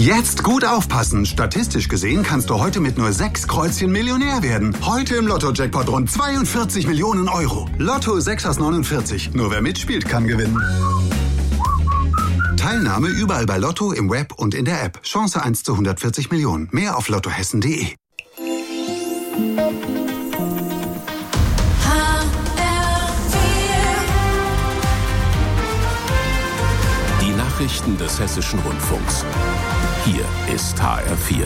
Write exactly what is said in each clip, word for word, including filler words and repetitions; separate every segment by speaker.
Speaker 1: Jetzt gut aufpassen. Statistisch gesehen kannst du heute mit nur sechs Kreuzchen Millionär werden. Heute im Lotto-Jackpot rund zweiundvierzig Millionen Euro. Lotto sechs aus neunundvierzig. Nur wer mitspielt, kann gewinnen. Teilnahme überall bei Lotto, im Web und in der App. Chance eins zu hundertvierzig Millionen. Mehr auf lottohessen punkt de.
Speaker 2: Die Nachrichten des Hessischen Rundfunks. Hier ist H R vier.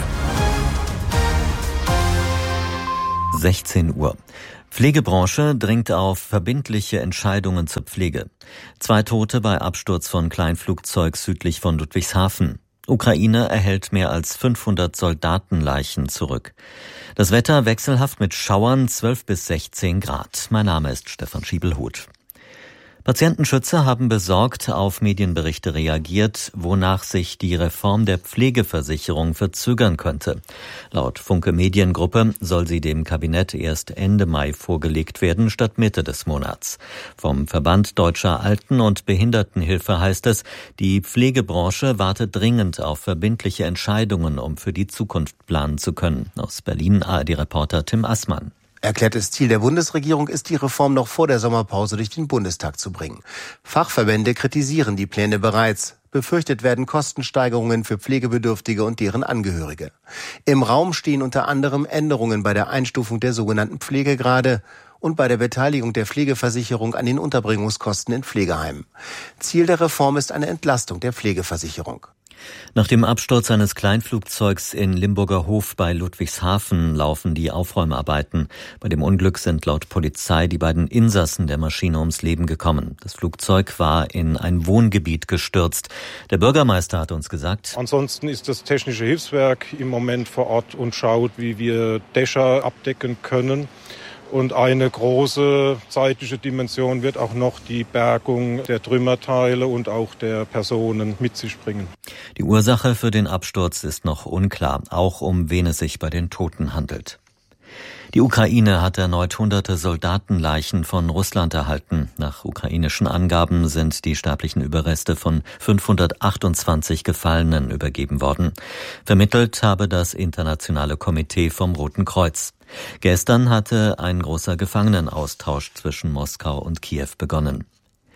Speaker 3: sechzehn Uhr. Pflegebranche dringt auf verbindliche Entscheidungen zur Pflege. Zwei Tote bei Absturz von Kleinflugzeug südlich von Ludwigshafen. Ukraine erhält mehr als fünfhundert Soldatenleichen zurück. Das Wetter wechselhaft mit Schauern, zwölf bis sechzehn Grad. Mein Name ist Stefan Schiebelhuth. Patientenschützer haben besorgt auf Medienberichte reagiert, wonach sich die Reform der Pflegeversicherung verzögern könnte. Laut Funke Mediengruppe soll sie dem Kabinett erst Ende Mai vorgelegt werden, statt Mitte des Monats. Vom Verband Deutscher Alten- und Behindertenhilfe heißt es, die Pflegebranche wartet dringend auf verbindliche Entscheidungen, um für die Zukunft planen zu können. Aus Berlin A R D-Reporter Tim Assmann.
Speaker 4: Erklärtes Ziel der Bundesregierung ist, die Reform noch vor der Sommerpause durch den Bundestag zu bringen. Fachverbände kritisieren die Pläne bereits. Befürchtet werden Kostensteigerungen für Pflegebedürftige und deren Angehörige. Im Raum stehen unter anderem Änderungen bei der Einstufung der sogenannten Pflegegrade und bei der Beteiligung der Pflegeversicherung an den Unterbringungskosten in Pflegeheimen. Ziel der Reform ist eine Entlastung der Pflegeversicherung.
Speaker 3: Nach dem Absturz eines Kleinflugzeugs in Limburger Hof bei Ludwigshafen laufen die Aufräumarbeiten. Bei dem Unglück sind laut Polizei die beiden Insassen der Maschine ums Leben gekommen. Das Flugzeug war in ein Wohngebiet gestürzt. Der Bürgermeister hat uns gesagt:
Speaker 5: Ansonsten ist das Technische Hilfswerk im Moment vor Ort und schaut, wie wir Dächer abdecken können. Und eine große zeitliche Dimension wird auch noch die Bergung der Trümmerteile und auch der Personen mit sich bringen.
Speaker 3: Die Ursache für den Absturz ist noch unklar, auch um wen es sich bei den Toten handelt. Die Ukraine hat erneut hunderte Soldatenleichen von Russland erhalten. Nach ukrainischen Angaben sind die sterblichen Überreste von fünfhundertachtundzwanzig Gefallenen übergeben worden. Vermittelt habe das Internationale Komitee vom Roten Kreuz. Gestern hatte ein großer Gefangenenaustausch zwischen Moskau und Kiew begonnen.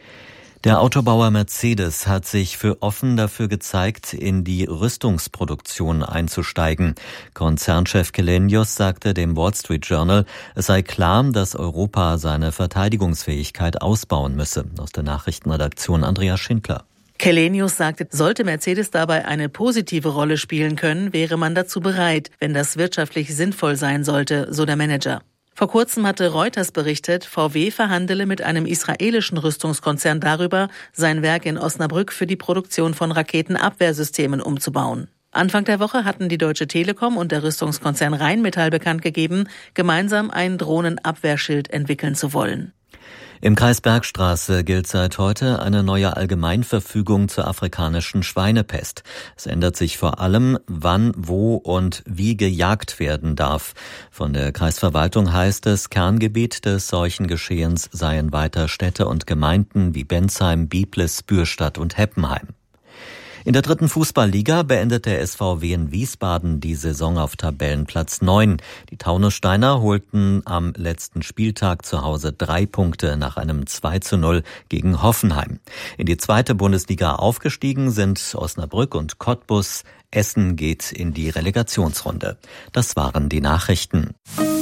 Speaker 3: Der Autobauer Mercedes hat sich für offen dafür gezeigt, in die Rüstungsproduktion einzusteigen. Konzernchef Källenius sagte dem Wall Street Journal, es sei klar, dass Europa seine Verteidigungsfähigkeit ausbauen müsse. Aus der Nachrichtenredaktion Andreas Schindler.
Speaker 6: Källenius sagte, sollte Mercedes dabei eine positive Rolle spielen können, wäre man dazu bereit, wenn das wirtschaftlich sinnvoll sein sollte, so der Manager. Vor kurzem hatte Reuters berichtet, V W verhandele mit einem israelischen Rüstungskonzern darüber, sein Werk in Osnabrück für die Produktion von Raketenabwehrsystemen umzubauen. Anfang der Woche hatten die Deutsche Telekom und der Rüstungskonzern Rheinmetall bekannt gegeben, gemeinsam ein Drohnenabwehrschild entwickeln zu wollen.
Speaker 3: Im Kreis Bergstraße gilt seit heute eine neue Allgemeinverfügung zur afrikanischen Schweinepest. Es ändert sich vor allem, wann, wo und wie gejagt werden darf. Von der Kreisverwaltung heißt es, Kerngebiet des Seuchengeschehens seien weiter Städte und Gemeinden wie Bensheim, Biblis, Bürstadt und Heppenheim. In der dritten Fußballliga beendet der S V W in Wiesbaden die Saison auf Tabellenplatz neun. Die Taunussteiner holten am letzten Spieltag zu Hause drei Punkte nach einem zwei zu null gegen Hoffenheim. In die zweite Bundesliga aufgestiegen sind Osnabrück und Cottbus. Essen geht in die Relegationsrunde. Das waren die Nachrichten.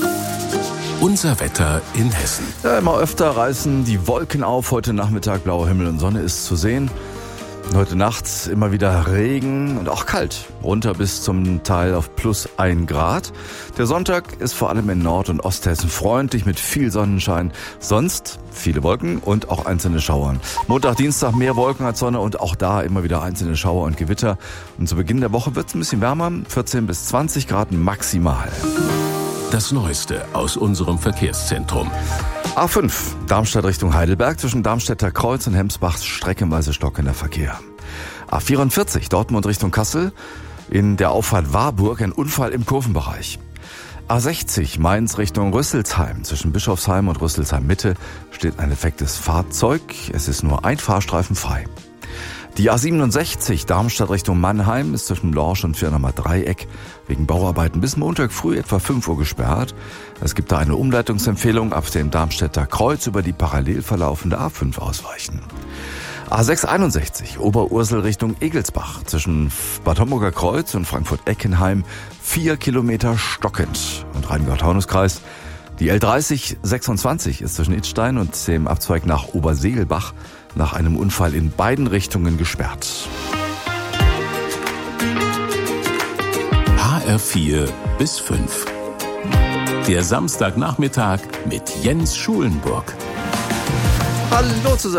Speaker 2: Unser Wetter in Hessen.
Speaker 7: Ja, immer öfter reißen die Wolken auf. Heute Nachmittag blauer Himmel und Sonne ist zu sehen. Heute Nacht immer wieder Regen und auch kalt, runter bis zum Teil auf plus ein Grad. Der Sonntag ist vor allem in Nord- und Osthessen freundlich mit viel Sonnenschein. Sonst viele Wolken und auch einzelne Schauern. Montag, Dienstag mehr Wolken als Sonne und auch da immer wieder einzelne Schauer und Gewitter. Und zu Beginn der Woche wird es ein bisschen wärmer, vierzehn bis zwanzig Grad maximal.
Speaker 2: Das Neueste aus unserem Verkehrszentrum.
Speaker 7: A fünf, Darmstadt Richtung Heidelberg, zwischen Darmstädter Kreuz und Hemsbach streckenweise stockender Verkehr. A vierundvierzig, Dortmund Richtung Kassel, in der Auffahrt Warburg ein Unfall im Kurvenbereich. A sechzig, Mainz Richtung Rüsselsheim, zwischen Bischofsheim und Rüsselsheim Mitte steht ein defektes Fahrzeug, es ist nur ein Fahrstreifen frei. Die A siebenundsechzig Darmstadt Richtung Mannheim ist zwischen Lorsch und Firnamer Dreieck wegen Bauarbeiten bis Montag früh etwa fünf Uhr gesperrt. Es gibt da eine Umleitungsempfehlung, ab dem Darmstädter Kreuz über die parallel verlaufende A fünf ausweichen. A sechshunderteinundsechzig Oberursel Richtung Egelsbach zwischen Bad Homburger Kreuz und Frankfurt-Eckenheim vier Kilometer stockend. Und Rheingau-Taunus-Kreis. Die L dreißig sechsundzwanzig ist zwischen Idstein und dem Abzweig nach Obersegelbach nach einem Unfall in beiden Richtungen gesperrt.
Speaker 2: H R vier bis fünf. Der Samstagnachmittag mit Jens Schulenburg.
Speaker 7: Hallo zusammen.